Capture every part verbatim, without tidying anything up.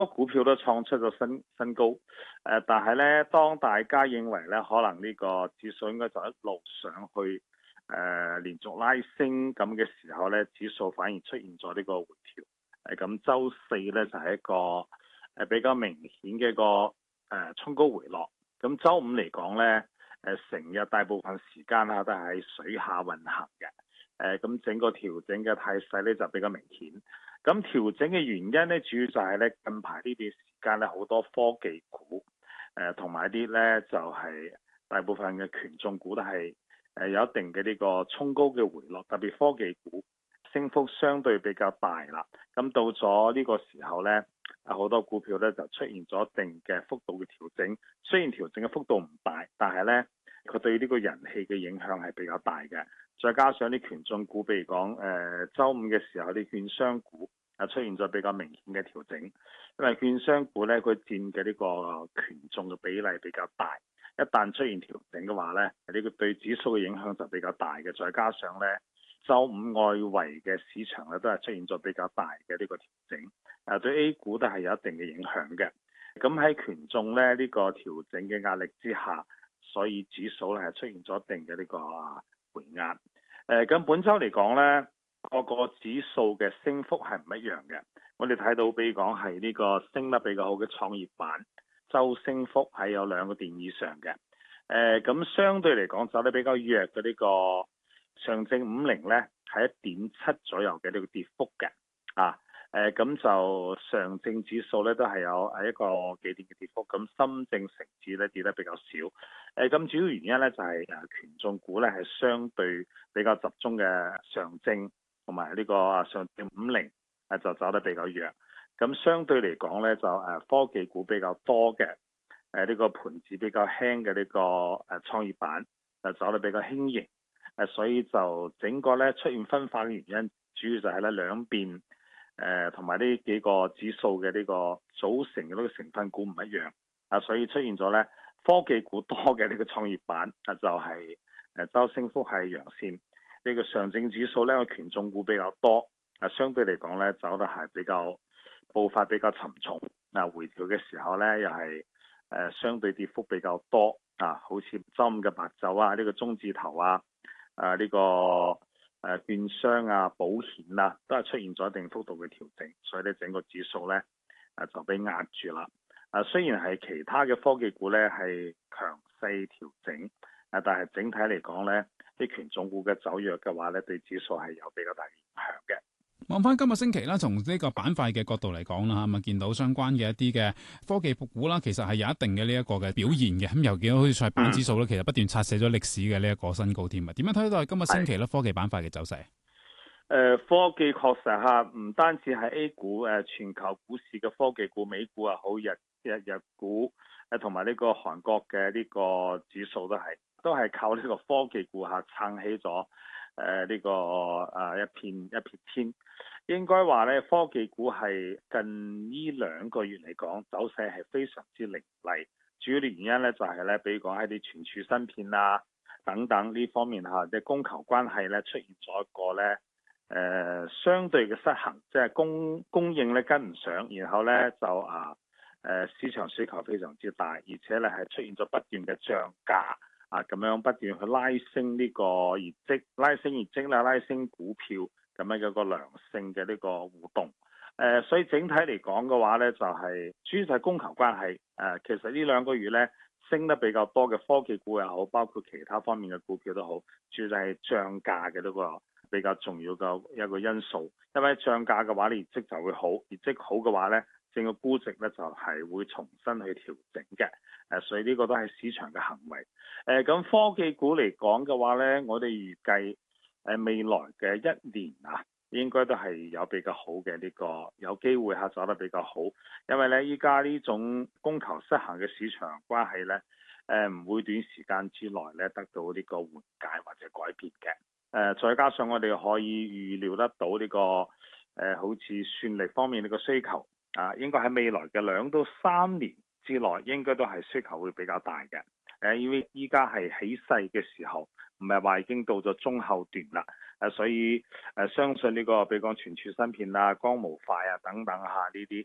股票都創出咗新新高，誒、呃，但係咧，當大家認為咧，可能呢個指數應該就一路上去，誒、呃，連續拉升咁嘅時候咧，指數反而出現咗呢個回調，誒、呃，咁週四咧就係、是、一個誒、呃、比較明顯嘅一個誒、呃、衝高回落，咁週五嚟講咧，誒、呃，成日大部分時間啊都係喺水下運行嘅，誒、呃，咁整個調整嘅態勢咧就比較明顯。咁調整嘅原因咧，主要就係咧近排呢段時間咧，好多科技股，誒同埋一啲咧就係、是、大部分嘅權重股都係誒有一定嘅呢個衝高嘅回落，特別科技股升幅相對比較大啦。咁到咗呢個時候咧，好多股票咧就出現咗一定嘅幅度嘅調整。雖然調整嘅幅度唔大，但係咧佢對呢個人氣嘅影響係比較大嘅。再加上啲權重股，譬如講誒週五嘅時候啲券商股啊出現咗比較明顯嘅調整，因為券商股咧佢佔嘅呢個權重嘅比例比較大，一旦出現調整嘅話咧，呢個對指數嘅影響就比較大嘅。再加上咧週五外圍嘅市場咧都係出現咗比較大嘅呢個調整，誒對 A 股都係有一定嘅影響嘅。咁喺權重咧呢個調整嘅壓力之下，所以指數咧係出現咗一定嘅呢個回壓。誒咁本週嚟講咧，個個指數嘅升幅係唔一樣嘅。我哋睇到，比如講係呢個升得比較好嘅創業板，週升幅係有兩個點以上嘅。誒咁相對嚟講走得比較弱嘅呢個上證五零咧，係一點七左右嘅呢個跌幅嘅。啊誒咁就上證指數咧都係有係一個幾點嘅跌幅，咁深證成指咧跌得比較少。誒咁主要原因咧就係誒權重股咧係相對比較集中嘅上證同埋呢個上證五零誒就走得比較弱。咁相對嚟講咧就誒科技股比較多嘅誒呢個盤子比較輕嘅呢個誒創業板就走得比較輕盈。誒所以就整個咧出現分化嘅原因，主要就係咧兩邊。誒同埋呢幾個指數嘅呢個組成嘅呢個成分股唔一樣啊，所以出現咗咧科技股多嘅呢個創業板啊，就係誒周升幅係陽線。呢個上證指數咧個權重股比較多啊，相對嚟講咧走得係比較步伐比較沉重啊，回調嘅時候咧又係誒相對跌幅比較多啊，好似周五嘅白酒啊，呢個中字頭啊，啊呢個。誒券商啊、保險啊，都係出現咗一定幅度嘅調整，所以咧整個指數咧誒就被壓住啦。誒雖然係其他嘅科技股咧係強勢調整，誒但係整體嚟講咧，啲權重股嘅走弱嘅話咧，對指數係有比較大嘅影響嘅。 望翻今個星期啦，從呢個板塊嘅角度嚟講啦嚇，咁見到相關嘅一啲嘅科技股啦，其實係有一定嘅呢一個嘅表現嘅。咁又見到好似創業板指數咧，其實不斷刷寫咗歷史嘅呢一個新高添啊。點樣睇到係今個星期咧科技板塊嘅走勢？誒、 呃、科技確實嚇，唔單止係 A 股誒，全球股市嘅科技股，美股啊好，日日日股誒同埋呢個韓國嘅呢個指數都係都係靠呢個科技股嚇撐起咗。誒呢、呃這個誒、呃、一片一片天，應該話咧科技股係近呢兩個月嚟講走勢係非常之凌厲，主要嘅原因咧就係、是、咧，比如講喺啲存儲芯片啊等等呢方面嚇，即係供求關係咧出現咗一個咧誒、呃、相對嘅失衡，即係供供應咧跟唔上，然後咧就啊誒、呃、市場需求非常之大，而且咧係出現咗不斷嘅漲價。啊，咁樣不斷去拉升呢個業績，拉升業績啦，拉升股票，咁樣有個良性嘅呢個互動。誒、呃，所以整體嚟講嘅話呢，就係、是、主要就係供求關係。誒、呃，其實呢兩個月呢，升得比較多嘅科技股又好，包括其他方面嘅股票都好，主要就係漲價嘅呢個比較重要嘅一個因素。因為漲價嘅話，你業績就會好，業績好嘅話呢，整個估值呢就係、是、會重新去調整嘅。誒，所以呢個都係市場嘅行為。誒，咁科技股嚟講嘅話呢，我哋預計誒未來嘅一年啊，應該都係有比較好嘅呢個，有機會嚇走得比較好。因為呢，依家呢種供求失衡嘅市場關係呢，誒唔會短時間之內呢得到呢個緩解或者改變嘅。誒，再加上我哋可以預料得到呢個誒，好似算力方面呢個需求啊，應該喺未來嘅兩到三年之內應該都係需求會比較大嘅。誒，因為依家係起勢嘅時候，唔係話已經到咗中後段啦。誒，所以誒相信呢個比如講存儲芯片啊、光模塊啊等等下呢啲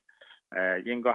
誒應該